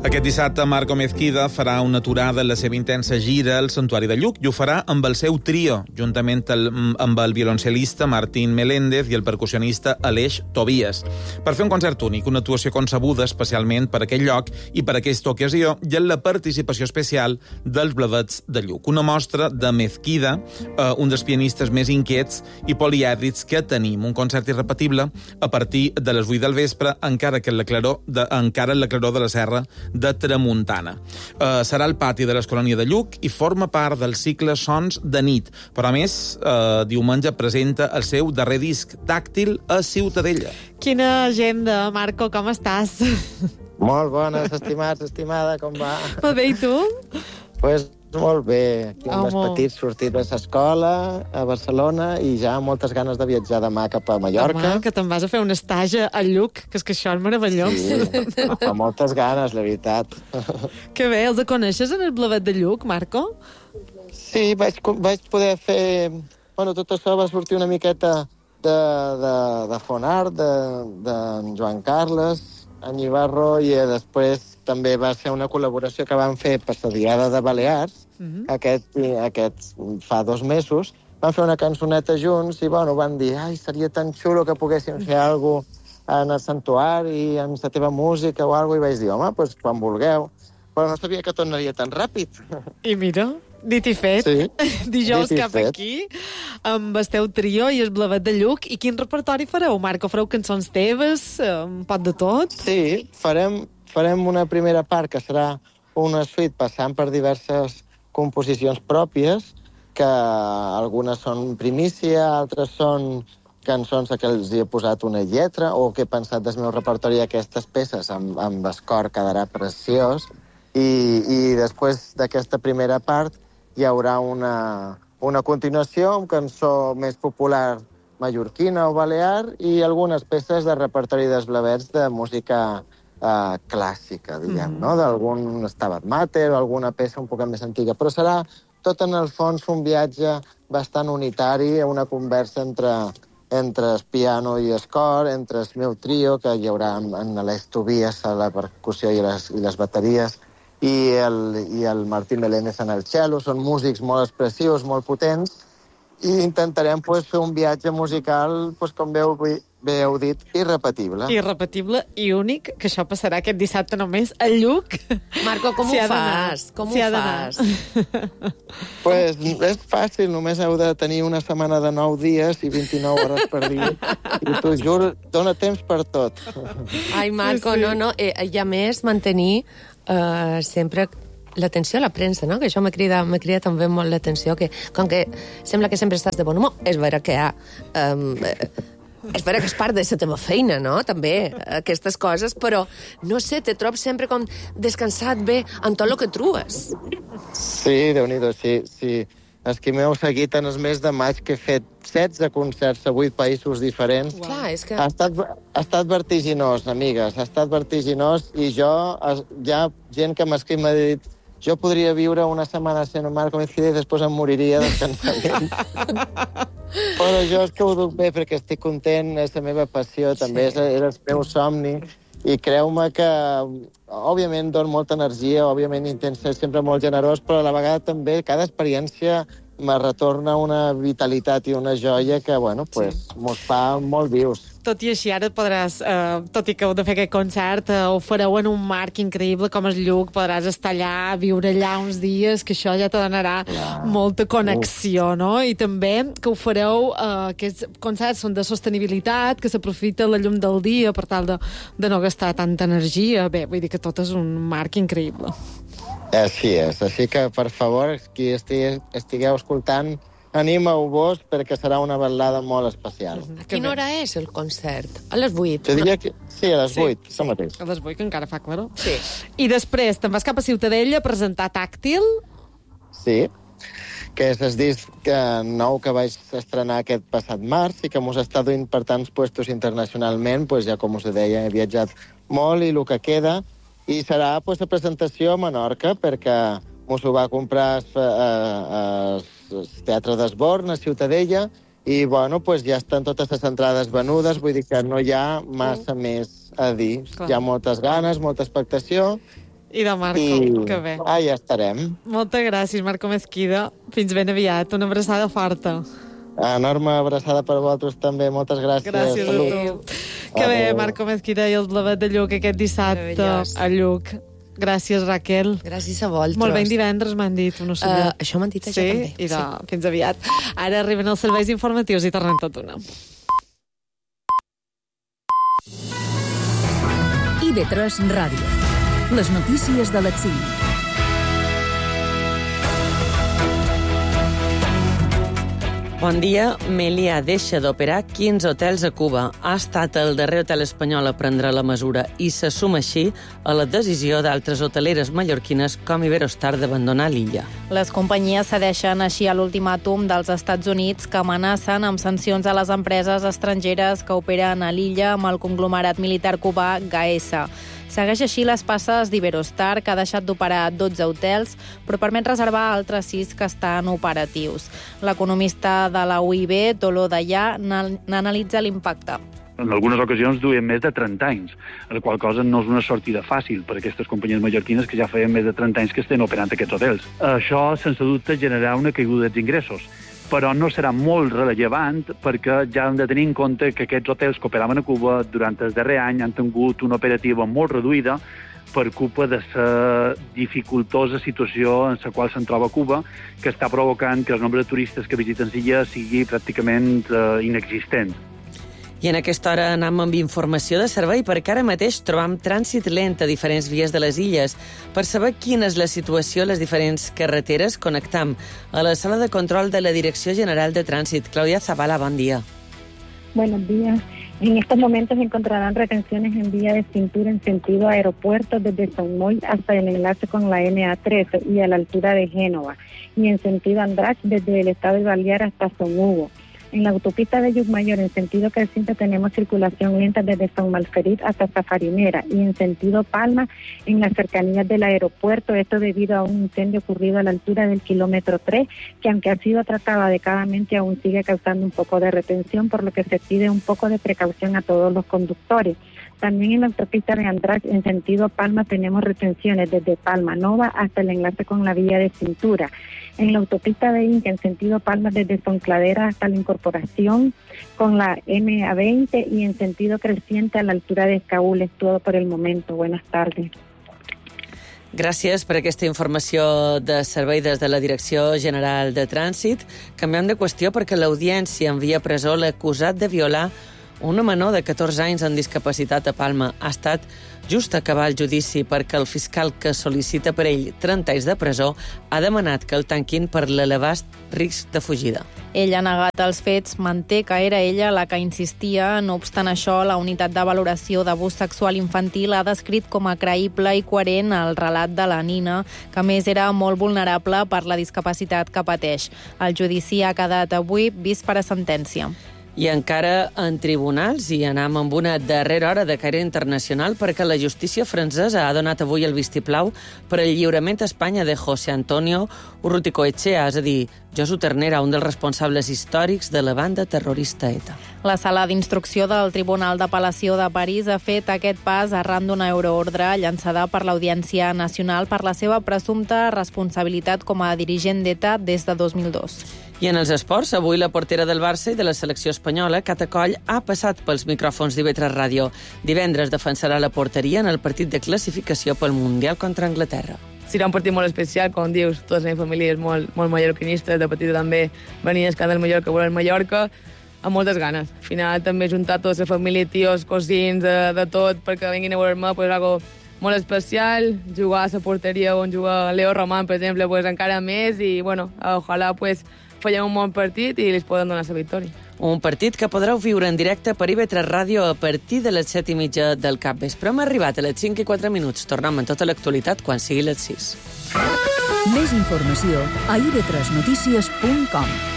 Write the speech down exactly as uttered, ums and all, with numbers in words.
Aquest dissabte, Marco Mezquida farà una aturada en la seva intensa gira al Santuari de Lluc i ho farà amb el seu trio, juntament el, amb el violoncel·lista Martín Meléndez i el percussionista Aleix Tobias, per fer un concert únic, una actuació concebuda especialment per aquell lloc i per aquesta ocasió i en la participació especial dels Blavets de Lluc. Una mostra de Mezquida, eh, un dels pianistes més inquiets i polièdrics que tenim. Un concert irrepetible a partir de les vuit del vespre, encara que en la claror de, encara en la claror de la serra de Tramuntana. Uh, serà al pati de l'Escolania de Lluc i forma part del cicle Sons de nit. Però, a més, uh, diumenge presenta el seu darrer disc, Tàctil, a Ciutadella. Quina agenda, Marco, com estàs? Molt bones, estimats, estimada, com va? Molt bé, i tu? Pues molt bé. Aquí amb els Home. petits sortit de l'escola a Barcelona i ja moltes ganes de viatjar demà cap a Mallorca. Home, que te'n vas a fer un estage a Lluc, que és que això és meravellós. Sí, fa moltes ganes, la veritat. Que bé, els coneixes en el Blavet de Lluc, Marco? Sí, vaig, vaig poder fer... Bueno, tot això va sortir una miqueta de, de, de Fonart, de, de Joan Carles, en Ibarro, i després també va ser una col·laboració que van fer per la Diada de Balears, uh-huh. aquest, aquest fa dos mesos. Van fer una cançoneta junts i bueno, van dir ai, seria tan xulo que poguéssim fer alguna cosa en el santuari, amb la teva música o alguna cosa, i vaig dir, home, doncs quan vulgueu. Però no sabia que tornaria tan ràpid. I mira, dit i fet. Sí. Dijous dit cap fet. aquí, amb el teu trio i el Blavet de Lluc. I quin repertori fareu, Marco? Fareu cançons teves? Un pot de tot? Sí, farem, farem una primera part que serà una suite passant per diverses composicions pròpies, que algunes són primícia, altres són cançons que els hi he posat una lletra o que he pensat del meu repertori aquestes peces amb, amb el cor quedarà preciós. I, i després d'aquesta primera part hi haurà una, una continuació amb cançó més popular mallorquina o balear i algunes peces de repertori dels Blavets de música eh, clàssica, diguem, mm. no? D'algun Stabat Mater o alguna peça un poc més antiga. Però serà tot en el fons un viatge bastant unitari, una conversa entre, entre el piano i el cor, entre el meu trio, que hi haurà en, en Aleix Tobias a la percussió i les, i les bateries, i el, i el Martín Meléndez en el cello. Són músics molt expressius, molt potents, i intentarem pues, fer un viatge musical, pues, com veu, bé heu dit, irrepetible. Irrepetible i únic, que això passarà aquest dissabte només a Lluc. Marco, com ho fas? Com ho fas? Pues és fàcil, només heu de tenir una setmana de nou dies i vint-i-nou hores per dia. I t'ho juro, dona temps per tot. Ai, Marco, Sí, sí. no, no. Eh, I a més, mantenir eh, sempre l'atenció a la premsa, no? Que això m'ha cridat, m'ha cridat també molt l'atenció, que com que sembla que sempre estàs de bon humor, és vera que hi ha... Um, és vera que és part de la teva feina, no?, també, aquestes coses, però, no sé, te trobo sempre com descansat bé amb tot el que trues. Sí, Déu-n'hi-do, sí, sí. Els que m'heu seguit en el mes de maig, que he fet setze concerts a vuit països diferents. Wow. Clar, és que... Ha estat, ha estat vertiginós, amigues, ha estat vertiginós, i jo, hi ha gent que m'ha escrit, m'ha dit, jo podria viure una setmana sent un Marco Mezquida i després em moriria de cansament. Però jo és que ho duc bé perquè estic content, és la meva passió, també és, és el meu somni, i creu-me que, òbviament, dono molta energia, òbviament intent ser sempre molt generós, però a la vegada també cada experiència me retorna una vitalitat i una joia que, bueno, pues, sí. Mos fa molt vius. Tot i així, ara podràs, eh, tot i que heu de fer aquest concert, eh, ho fareu en un marc increïble com el Lluc, podràs estar allà, viure allà uns dies, que això ja te donarà ja. molta connexió, Uf. no? I també que ho fareu, eh, aquests concerts són de sostenibilitat, que s'aprofita la llum del dia per tal de, de no gastar tanta energia. Bé, vull dir que tot és un marc increïble. Així és, així que, per favor, qui estigui, estigueu escoltant, animeu-vos perquè serà una balada molt especial. A quina hora és el concert? A les vuit? Jo diria que sí, a les Sí, vuit, sí. això mateix. A les vuit, que encara fa claror. Sí. I després te'n vas cap a Ciutadella a presentar Tàctil. Sí, que és el disc que, nou que vaig estrenar aquest passat març i que mos està duint per tants puestos internacionalment, pues ja com us deia, he viatjat molt i el que queda, i serà pues, la presentació a Menorca, perquè mos ho va comprar al Teatre d'Esborn, a Ciutadella, i bueno, pues, ja estan totes les entrades venudes, vull dir que no hi ha massa mm. més a dir. Clar. Hi ha moltes ganes, molta expectació, I de Marco, I... que bé. Ah, ja estarem. Moltes gràcies, Marco Mezquida. Fins ben aviat. Una abraçada forta. Enorme abraçada per vosaltres també. Moltes gràcies. Gràcies a tu. Que bé, Marco Mezquida i el Blavet de Lluc aquest dissabte a Lluc. Gràcies, Raquel. Gràcies a vosaltres. Molt ben divendres, m'han dit. No sé uh, això m'han dit això sí? també. I de... sí, fins aviat. Ara arriben els serveis informatius i tornem tot una. I ve tres Ràdio. Les notícies de l'exili. Bon dia. Meliá deixa d'operar quinze hotels a Cuba. Ha estat el darrer hotel espanyol a prendre la mesura i se suma així a la decisió d'altres hoteleres mallorquines com Iberostar d'abandonar l'illa. Les companyies cedeixen així a l'ultimàtum dels Estats Units que amenacen amb sancions a les empreses estrangeres que operen a l'illa amb el conglomerat militar cubà Gaesa. Segueix així les passes d'Iberostar, que ha deixat d'operar dotze hotels, però permet reservar altres sis que estan operatius. L'economista de la U I B, Toló Dayà, n'analitza l'impacte. En algunes ocasions duien més de trenta anys, la qual cosa no és una sortida fàcil per a aquestes companyies mallorquines que ja feien més de trenta anys que estan operant aquests hotels. Això, sense dubte, generarà una caiguda d'ingressos, però no serà molt rellevant perquè ja hem de tenir en compte que aquests hotels que operaven a Cuba durant el darrer any han tingut una operativa molt reduïda per culpa de la dificultosa situació en la qual se'n troba Cuba, que està provocant que el nombre de turistes que visiten l'illa sigui pràcticament eh, inexistent. I en aquesta hora anem amb informació de servei perquè ara mateix trobam trànsit lent a diferents vies de les illes. Per saber quina és la situació a les diferents carreteres, connectam a la sala de control de la Direcció General de Trànsit. Clàudia Zavala, bon dia. Buenos días. En estos momentos encontrarán retenciones en vía de cintura en sentido aeropuerto desde Son Moll hasta el enlace con la N A trece y a la altura de Génova, y en sentido Andratx desde el estado de Balear hasta Son Hugo. En la autopista de Llucmayor, en sentido creciente, tenemos circulación lenta desde San Malferit hasta Safarinera, y en sentido Palma, en las cercanías del aeropuerto, esto debido a un incendio ocurrido a la altura del kilómetro tres, que aunque ha sido tratado adecuadamente, aún sigue causando un poco de retención, por lo que se pide un poco de precaución a todos los conductores. También en la autopista de Andratx, en sentido Palma, tenemos retenciones desde Palma Nova hasta el enlace con la vía de cintura. En la autopista de Inca, en sentido Palma, desde Foncladera hasta la Incorporación, con la M A veinte, y en sentido creciente a la altura de Escaúl. Es todo por el momento. Buenas tardes. Gràcies per aquesta informació de servei des de la Direcció General de Trànsit. Canviem de qüestió perquè l'Audiència envia a presó l'acusat de violar una menor de catorze anys amb discapacitat a Palma. Ha estat just acabar el judici perquè el fiscal que sol·licita per ell trenta anys de presó ha demanat que el tanquin per l'elevat risc de fugida. Ell ha negat els fets, manté que era ella la que insistia. No obstant això, la unitat de valoració d'abús sexual infantil ha descrit com a creïble i coherent el relat de la nina, que a més era molt vulnerable per la discapacitat que pateix. El judici ha quedat avui vist per a sentència. I encara en tribunals, i anem amb una darrera hora de caire internacional perquè la justícia francesa ha donat avui el vistiplau per al lliurament a Espanya de José Antonio Urruticoetxea, és a dir, Josu Ternera, un dels responsables històrics de la banda terrorista ETA. La sala d'instrucció del Tribunal d'Apel·lació de París ha fet aquest pas arran d'una euroordre llançada per l'Audiència Nacional per la seva presumpta responsabilitat com a dirigent d'ETA des de dos mil dos. I en els esports, avui la portera del Barça i de la selecció espanyola, Cata Coll, ha passat pels micròfons d'I V tres Ràdio. Divendres defensarà la porteria en el partit de classificació pel Mundial contra Anglaterra. Serà un partit molt especial, com dius, tota la meva família és molt, molt mallorquinista, de petita també venia escant del Mallorca, voler Mallorca, amb moltes ganes. Al final també juntar tota la família, tios, cosins, de, de tot, perquè vinguin a veure-me, pues, algo molt especial, jugar a la porteria on juga Leo Román, per exemple, pues, encara més, i bueno, ojalà pues, fallem un bon partit i els poden donar la victòria. Un partit que podreu viure en directe per I V tres Ràdio a partir de les set i mitja del capvespre. Hem arribat a les cinc i quatre minuts. Tornem en tota l'actualitat quan sigui les sis. Més informació a i ve tres notícies punt com.